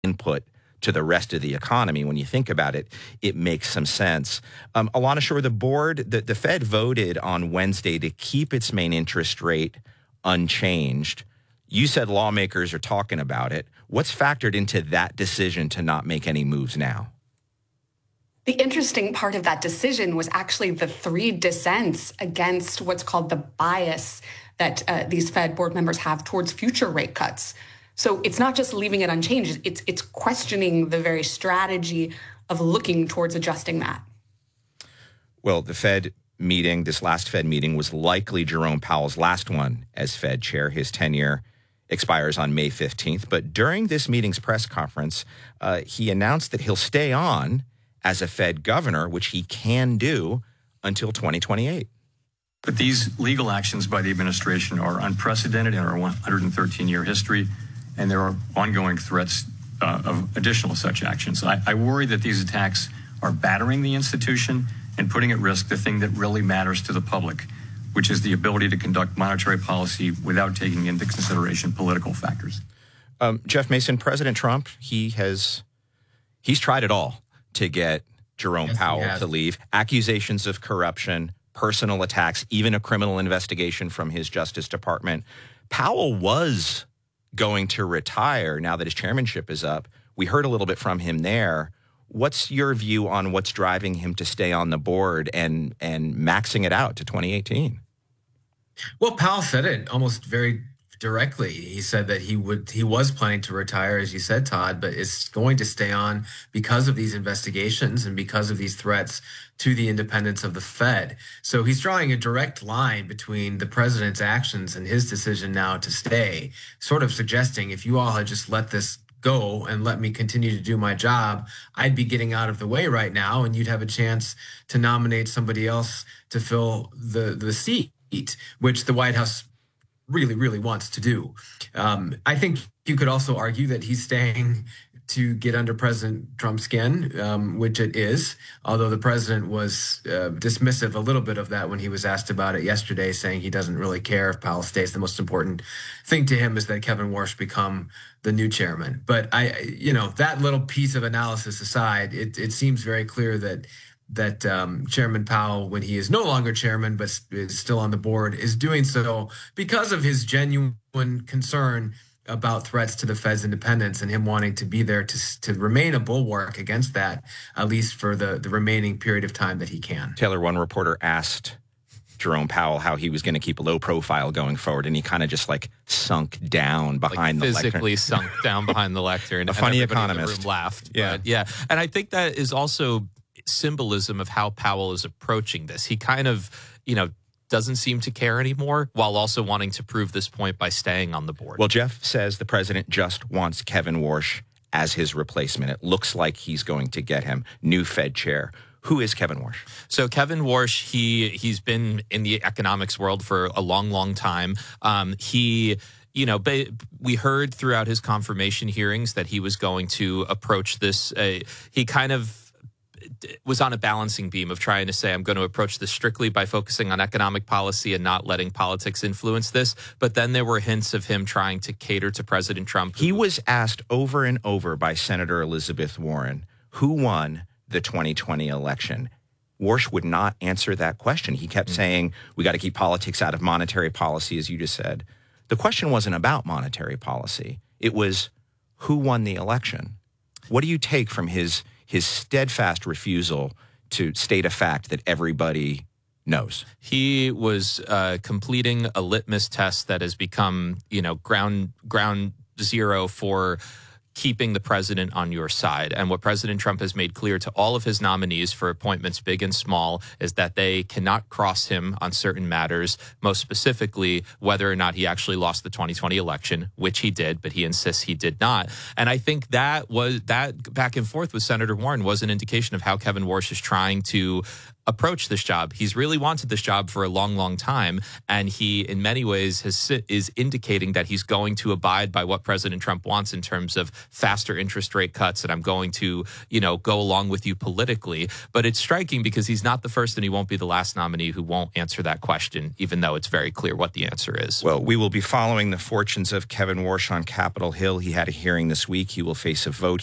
input to the rest of the economy. When you think about it, it makes some sense. Alana Schor, the Fed voted on Wednesday to keep its main interest rate unchanged. You said lawmakers are talking about it. What's factored into that decision to not make any moves now? The interesting part of that decision was actually the 3 dissents against what's called the bias that these Fed board members have towards future rate cuts. So it's not just leaving it unchanged, it's questioning the very strategy of looking towards adjusting that. Well, the Fed meeting, this last Fed meeting, was likely Jerome Powell's last one as Fed chair. His tenure expires on May 15th. But during this meeting's press conference, he announced that he'll stay on as a Fed governor, which he can do until 2028. But these legal actions by the administration are unprecedented in our 113-year history, and there are ongoing threats of additional such actions. I worry that these attacks are battering the institution and putting at risk the thing that really matters to the public, which is the ability to conduct monetary policy without taking into consideration political factors. Jeff Mason, President Trump, he's tried it all to get Jerome Powell to leave. Accusations of corruption, personal attacks, even a criminal investigation from his Justice Department. Powell was going to retire now that his chairmanship is up. We heard a little bit from him there. What's your view on what's driving him to stay on the board and maxing it out to 2018? Well, Powell said it almost very directly. He said that he was planning to retire, as you said, Todd, but is going to stay on because of these investigations and because of these threats to the independence of the Fed. So he's drawing a direct line between the president's actions and his decision now to stay, sort of suggesting if you all had just let this go and let me continue to do my job, I'd be getting out of the way right now, and you'd have a chance to nominate somebody else to fill the seat, which the White House really, really wants to do. I think you could also argue that he's staying to get under President Trump's skin, which it is, although the president was dismissive a little bit of that when he was asked about it yesterday, saying he doesn't really care if Powell stays. The most important thing to him is that Kevin Warsh become the new chairman. But that little piece of analysis aside, it seems very clear that Chairman Powell, when he is no longer chairman but is still on the board, is doing so because of his genuine concern about threats to the Fed's independence and him wanting to be there to remain a bulwark against that, at least for the remaining period of time that he can. Taylor, one reporter asked Jerome Powell how he was going to keep a low profile going forward, and he kind of just sunk down behind the lectern. Physically sunk down behind the lectern. A funny economist. economist. In the room laughed. Yeah. But yeah. And I think that is also symbolism of how Powell is approaching this. He kind of, doesn't seem to care anymore while also wanting to prove this point by staying on the board. Well, Jeff says the president just wants Kevin Warsh as his replacement. It looks like he's going to get him new Fed chair. Who is Kevin Warsh? So Kevin Warsh, he's been in the economics world for a long, long time. We heard throughout his confirmation hearings that he was going to approach this. He kind of was on a balancing beam of trying to say, I'm going to approach this strictly by focusing on economic policy and not letting politics influence this. But then there were hints of him trying to cater to President Trump. He was asked over and over by Senator Elizabeth Warren, who won the 2020 election. Warsh would not answer that question. He kept saying, we got to keep politics out of monetary policy, as you just said. The question wasn't about monetary policy. It was, who won the election? What do you take from his steadfast refusal to state a fact that everybody knows? He was completing a litmus test that has become, ground zero for keeping the president on your side. And what President Trump has made clear to all of his nominees for appointments, big and small, is that they cannot cross him on certain matters, most specifically whether or not he actually lost the 2020 election, which he did, but he insists he did not. And I think that back and forth with Senator Warren was an indication of how Kevin Warsh is trying to approach this job. He's really wanted this job for a long, long time, and he, in many ways, is indicating that he's going to abide by what President Trump wants in terms of faster interest rate cuts, and I'm going to, go along with you politically. But it's striking because he's not the first and he won't be the last nominee who won't answer that question, even though it's very clear what the answer is. Well, we will be following the fortunes of Kevin Warsh on Capitol Hill. He had a hearing this week. He will face a vote